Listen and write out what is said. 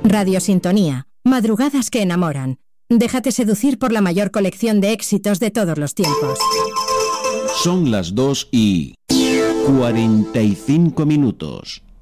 Radio Sintonía. Madrugadas que enamoran. Déjate seducir por la mayor colección de éxitos de todos los tiempos. Son las 2:45.